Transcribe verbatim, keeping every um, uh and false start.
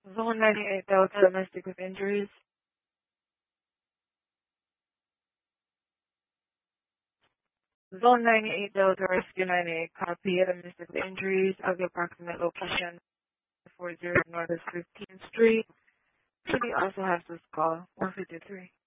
Zone ninety-eight Delta domestic with injuries. Zone ninety-eight Delta Rescue ninety-eight copy domestic with injuries of the approximate location forty North fifteenth Street. City also has this call one fifty-three.